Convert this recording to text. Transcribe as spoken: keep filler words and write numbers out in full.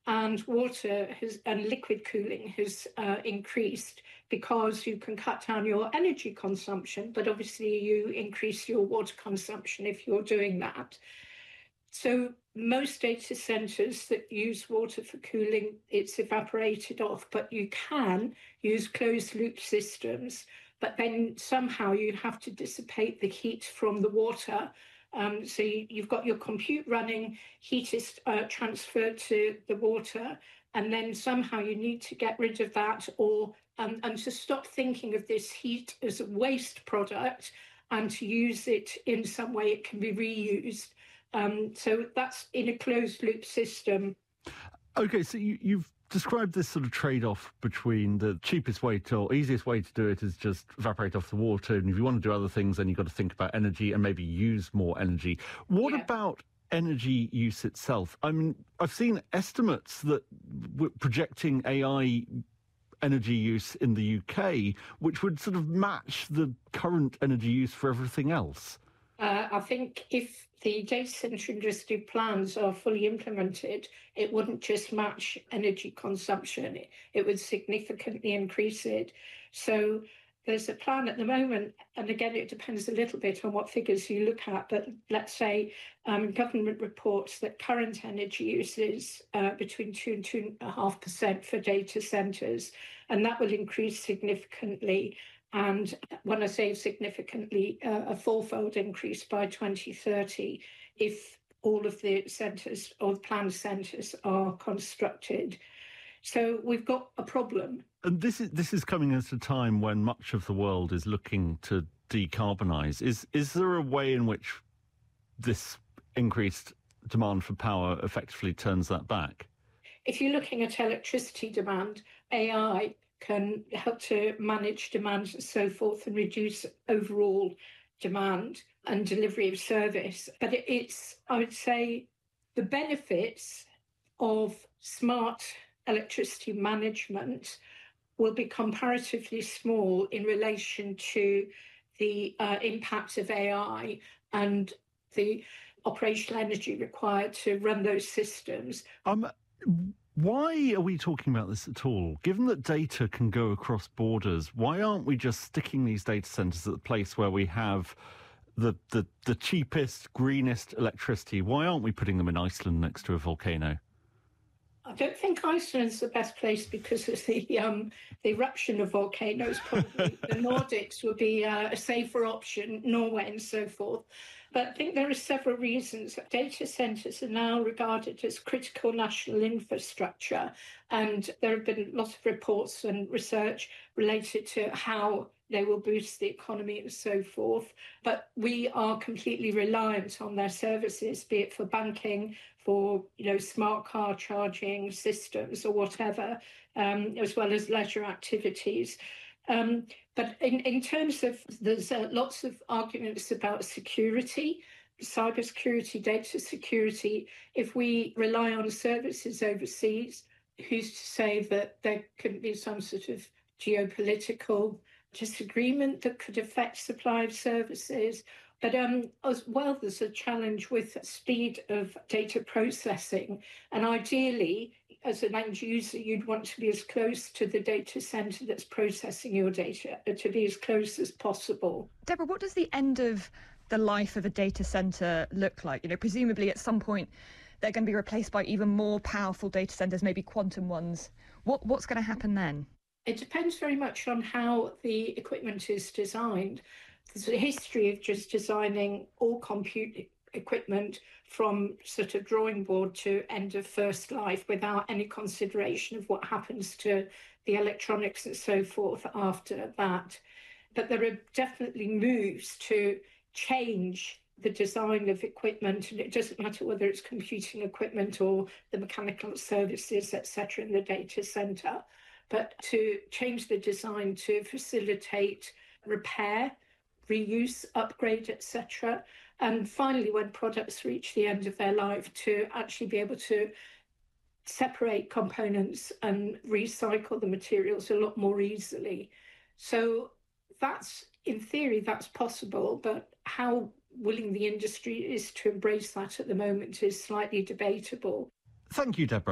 and water has, and liquid cooling has uh, increased because you can cut down your energy consumption, but obviously you increase your water consumption if you're doing that. So most data centers that use water for cooling, it's evaporated off, but you can use closed loop systems, but then somehow you have to dissipate the heat from the water. Um, so you, you've got your compute running, heat is uh, transferred to the water, and then somehow you need to get rid of that or um, and to stop thinking of this heat as a waste product and to use it in some way it can be reused. Um, so that's in a closed loop system. OK, so you, you've described this sort of trade-off between the cheapest way to, or easiest way to do it is just evaporate off the water. And if you want to do other things, then you've got to think about energy and maybe use more energy. What yeah. about energy use itself? I mean, I've seen estimates that we're projecting A I energy use in the U K, which would sort of match the current energy use for everything else. Uh, I think if the data centre industry plans are fully implemented, it wouldn't just match energy consumption, it, it would significantly increase it. So there's a plan at the moment, and again, it depends a little bit on what figures you look at, but let's say um, government reports that current energy use is uh, between two and two and a half percent for data centres, and that will increase significantly. And when I say significantly, uh, a fourfold increase by twenty thirty if all of the centres or the planned centres are constructed. So we've got a problem. And this is this is coming at a time when much of the world is looking to decarbonise. Is is there a way in which this increased demand for power effectively turns that back? If you're looking at electricity demand, A I can help to manage demand and so forth and reduce overall demand and delivery of service. But it's, I would say, the benefits of smart electricity management will be comparatively small in relation to the uh, impact of A I and the operational energy required to run those systems. Um, why are we talking about this at all? Given that data can go across borders, why aren't we just sticking these data centres at the place where we have the, the, the cheapest, greenest electricity? Why aren't we putting them in Iceland next to a volcano? I don't think Iceland's the best place because of the um, the eruption of volcanoes. Probably the Nordics would be uh, a safer option, Norway and so forth. But I think there are several reasons. Data centres are now regarded as critical national infrastructure, and there have been lots of reports and research related to how they will boost the economy and so forth. But we are completely reliant on their services, be it for banking, for you know smart car charging systems or whatever, um, as well as leisure activities. Um, but in, in terms of, there's uh, lots of arguments about security, cybersecurity, data security. If we rely on services overseas, who's to say that there couldn't be some sort of geopolitical disagreement that could affect supply of services? But um, as well, there's a challenge with speed of data processing. And ideally, as an end user, you'd want to be as close to the data centre that's processing your data, to be as close as possible. Deborah, what does the end of the life of a data centre look like? You know, presumably at some point, they're going to be replaced by even more powerful data centres, maybe quantum ones. What What's going to happen then? It depends very much on how the equipment is designed. There's a history of just designing all compute equipment from sort of drawing board to end of first life without any consideration of what happens to the electronics and so forth after that. But there are definitely moves to change the design of equipment, and it doesn't matter whether it's computing equipment or the mechanical services, et cetera, in the data centre, but to change the design to facilitate repair, reuse, upgrade, et cetera. And finally, when products reach the end of their life, to actually be able to separate components and recycle the materials a lot more easily. So that's, in theory, that's possible, but how willing the industry is to embrace that at the moment is slightly debatable. Thank you, Deborah.